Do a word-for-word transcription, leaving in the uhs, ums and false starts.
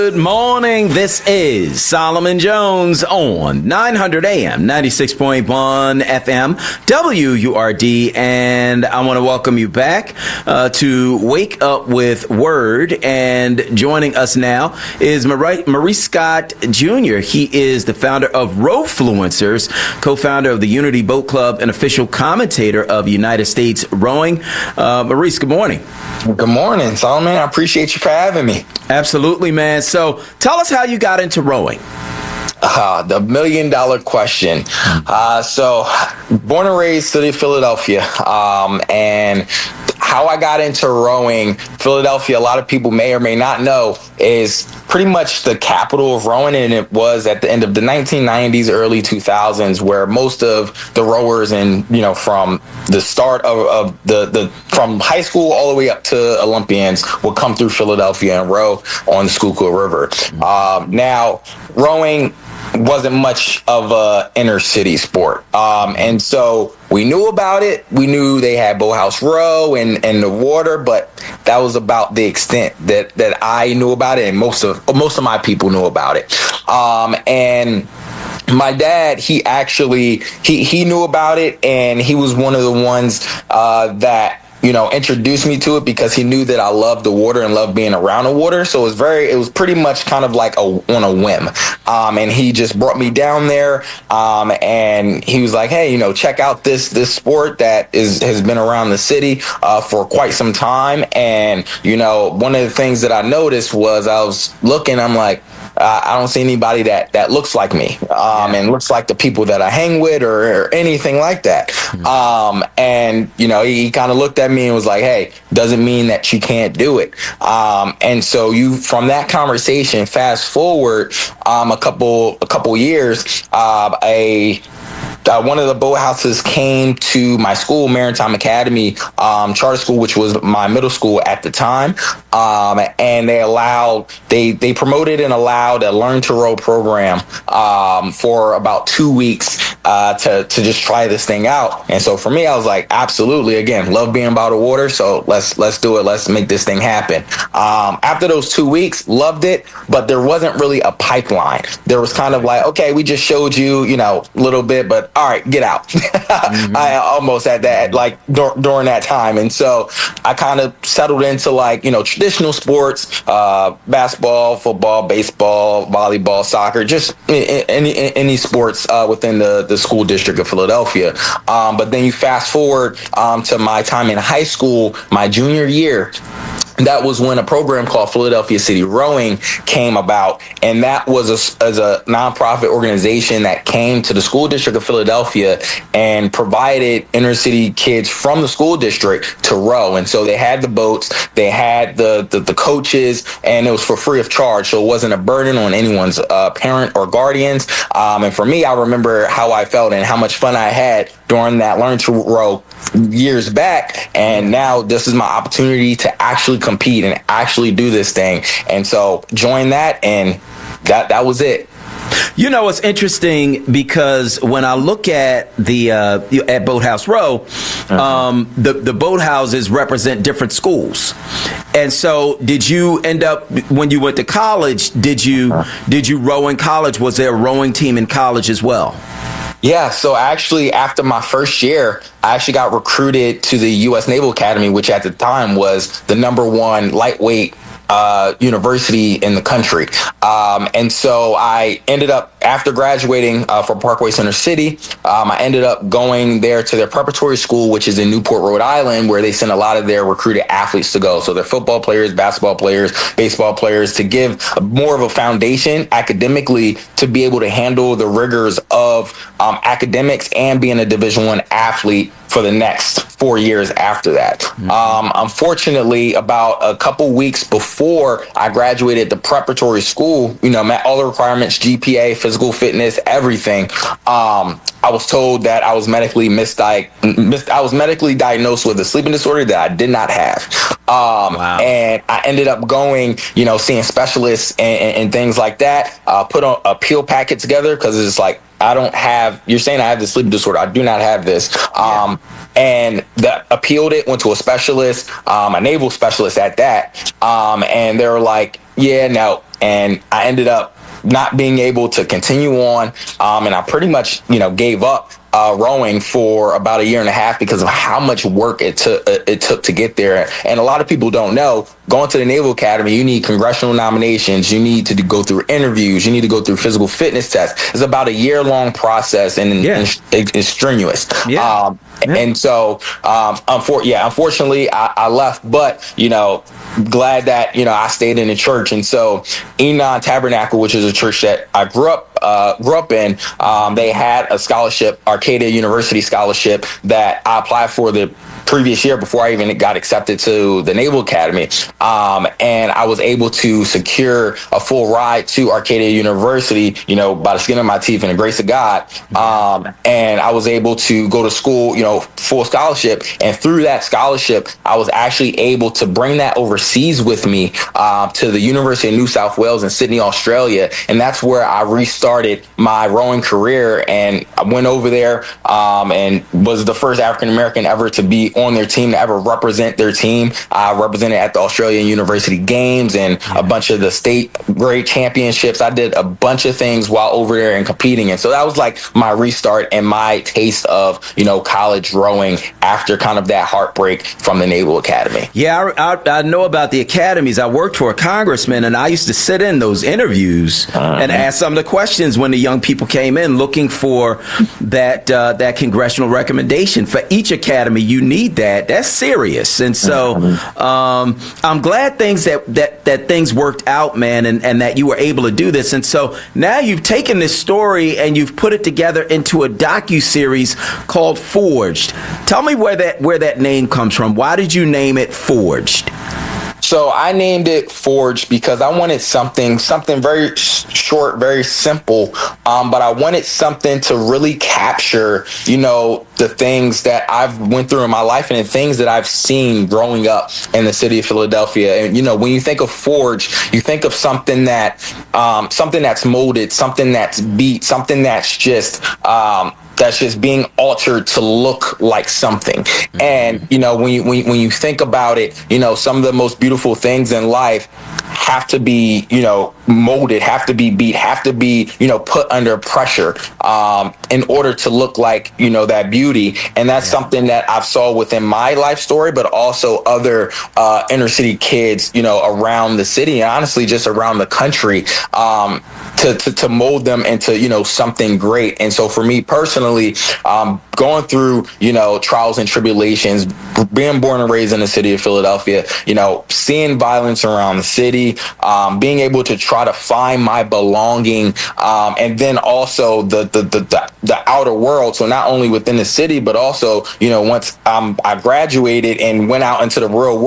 Good morning. This is Solomon Jones on nine hundred A M, ninety-six point one F M, W U R D, and I want to welcome you back uh, to Wake Up with Word. And joining us now is Maurice, Maurice Scott Junior He is the founder of Rowfluencers, co-founder of the Unity Boat Club, and official commentator of United States Rowing. Uh, Maurice, good morning. Good morning, Solomon. I appreciate you for having me. Absolutely, man. So tell us how you got into rowing. Uh, the million dollar question. Uh, so born and raised city of Philadelphia. Um, and how I got into rowing, Philadelphia, a lot of people may or may not know, is pretty much the capital of rowing. And it was at the end of the nineteen nineties, early two thousands, where most of the rowers and, you know, from the start of, of the, the, from high school all the way up to Olympians would come through Philadelphia and row on the Schuylkill River. Um, now, rowing wasn't much of a inner city sport. Um, and so we knew about it. We knew they had Boathouse Row and, and the water, but that was about the extent that, that I knew about it. And most of, most of my people knew about it. Um, and my dad, he actually, he, he knew about it, and he was one of the ones uh, that, you know, introduced me to it because he knew that I loved the water and loved being around the water. So it was very, it was pretty much kind of like a, on a whim. Um, and he just brought me down there. Um, and he was like, hey, you know, check out this, this sport that is, has been around the city, uh, for quite some time. And, you know, one of the things that I noticed was I was looking, I'm like, Uh, I don't see anybody that, that looks like me, um, yeah. and looks like the people that I hang with or, or anything like that. Mm-hmm. Um, and, you know, he, he kind of looked at me and was like, hey, doesn't mean that you can't do it. Um, and so you, from that conversation, fast forward um, a couple, a couple years, uh, a Uh, one of the boathouses came to my school, Maritime Academy um, Charter School, which was my middle school at the time, um, and they allowed, they they promoted and allowed a Learn to Row program um, for about two weeks uh, to to just try this thing out. And so for me, I was like, absolutely, again, love being by the water, so let's let's do it, let's make this thing happen. Um, after those two weeks, loved it, but there wasn't really a pipeline. There was kind of like, okay, we just showed you, you know, a little bit, but all right, get out. mm-hmm. I almost had that, like, dur- during that time. And so I kind of settled into, like, you know, traditional sports, uh, basketball, football, baseball, volleyball, soccer, just any any sports uh, within the, the school district of Philadelphia. Um, but then you fast forward um, to my time in high school, my junior year. That was when a program called Philadelphia City Rowing came about, and that was a, as a nonprofit organization that came to the school district of Philadelphia and provided inner city kids from the school district to row. And so they had the boats, they had the the, the coaches, and it was for free of charge, so it wasn't a burden on anyone's uh, parent or guardians. Um, and for me, I remember how I felt and how much fun I had during that Learn to Row years back, and now this is my opportunity to actually compete and actually do this thing. And so join that, and that that was it. You know, it's interesting because when I look at the uh, at Boathouse Row, mm-hmm. um, the the boathouses represent different schools, and so did you end up when you went to college? Did you uh-huh. did you row in college? Was there a rowing team in college as well? Yeah, so actually after my first year, I actually got recruited to the U S Naval Academy, which at the time was the number one lightweight uh, university in the country. Um, and so I ended up, after graduating uh, from Parkway Center City, um, I ended up going there to their preparatory school, which is in Newport, Rhode Island, where they send a lot of their recruited athletes to go. So they're football players, basketball players, baseball players, to give more of a foundation academically to be able to handle the rigors of um, academics and being a Division One athlete for the next four years after that. Mm-hmm. Um, unfortunately, about a couple weeks before I graduated the preparatory school, you know, met all the requirements, G P A, physical fitness, everything. Um, I was told that I was medically misdiagnosed. Mis- I was medically diagnosed with a sleeping disorder that I did not have. Um, wow. And I ended up going, you know, seeing specialists and, and, and things like that. Uh, put a, a pill packet together because it's like, I don't have, you're saying I have this sleep disorder. I do not have this. Um, yeah. And the, appealed it, went to a specialist, um, a naval specialist at that. Um, and they were like, yeah, no, and I ended up not being able to continue on. Um, and I pretty much, you know, gave up uh, rowing for about a year and a half because of how much work it took uh, it took to get there. And a lot of people don't know, going to the Naval Academy, you need congressional nominations, you need to go through interviews, you need to go through physical fitness tests. It's about a year long process, and, yeah. and it's, it's strenuous. Yeah. Um, yeah. And so, um, unfor- yeah, unfortunately, I, I left, but, you know, glad that, you know, I stayed in the church. And so Enon Tabernacle, which is a church that I grew up uh, grew up in, um, they had a scholarship, Arcadia University scholarship, that I applied for the previous year before I even got accepted to the Naval Academy. Um, and I was able to secure a full ride to Arcadia University, you know, by the skin of my teeth and the grace of God. Um, and I was able to go to school, you know, full scholarship. And through that scholarship, I was actually able to bring that overseas with me uh, to the University of New South Wales in Sydney, Australia. And that's where I restarted my rowing career. And I went over there um, and was the first African-American ever to be on their team, to ever represent their team. I represented at the Australian University Games and a bunch of the state grade championships. I did a bunch of things while over there and competing. And so that was like my restart and my taste of, you know, college rowing after kind of that heartbreak from the Naval Academy. Yeah, I, I, I know about the academies. I worked for a congressman, and I used to sit in those interviews uh-huh. and ask some of the questions when the young people came in looking for that uh, that congressional recommendation. For each academy, you need that. That's serious. And so um, I'm glad things that, that, that things worked out, man, and, and that you were able to do this. And so now you've taken this story and you've put it together into a docuseries called Forged. Tell me where that where that name comes from. Why did you name it Forged? So I named it Forged because I wanted something, something very short, very simple, um, but I wanted something to really capture, you know, the things that I've went through in my life and the things that I've seen growing up in the city of Philadelphia. And, you know, when you think of Forged, you think of something that, um, something that's molded, something that's beat, something that's just, um, that's just being altered to look like something. Mm-hmm. And, you know, when you, when you, when you think about it, you know, some of the most beautiful things in life have to be, you know, molded, have to be beat, have to be, you know, put under pressure um, in order to look like, you know, that beauty. And that's yeah. something that I've saw within my life story, but also other uh, inner city kids, you know, around the city and honestly just around the country um, to, to, to mold them into, you know, something great. And so for me personally, um, going through, you know, trials and tribulations, being born and raised in the city of Philadelphia, you know, seeing violence around the city, um, being able to try to find my belonging, um, and then also the, the the the the outer world. So not only within the city, but also, you know, once um, I graduated and went out into the real world.